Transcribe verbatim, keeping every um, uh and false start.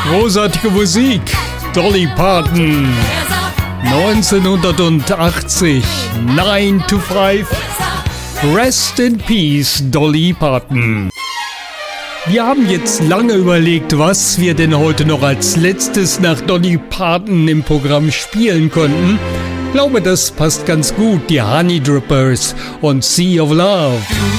Großartige Musik, Dolly Parton, neunzehnhundertachtzig, nine to five, Rest in Peace, Dolly Parton. Wir haben jetzt lange überlegt, was wir denn heute noch als letztes nach Dolly Parton im Programm spielen konnten. Ich glaube, das passt ganz gut, die Honey Drippers und Sea of Love.